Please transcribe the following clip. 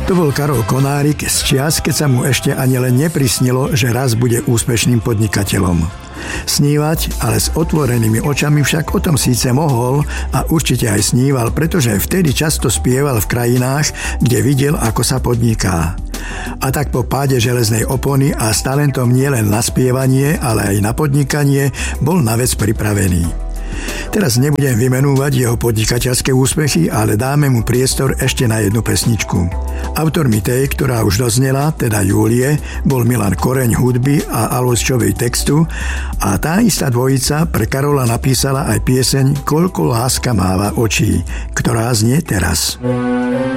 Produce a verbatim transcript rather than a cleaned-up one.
To bol Karol Konárik z čias, keď sa mu ešte ani len neprisnilo, že raz bude úspešným podnikateľom. Snívať, ale s otvorenými očami však o tom síce mohol a určite aj sníval, pretože vtedy často spieval v krajinách, kde videl, ako sa podniká. A tak po páde železnej opony a s talentom nielen na spievanie, ale aj na podnikanie bol na vec pripravený. Teraz nebudem vymenúvať jeho podnikateľské úspechy, ale dáme mu priestor ešte na jednu pesničku. Autormi tej, ktorá už doznela, teda Júlie, bol Milan Koreň hudby a Alois Čovej textu a tá istá dvojica pre Karola napísala aj pieseň Koľko láska máva očí, ktorá znie teraz.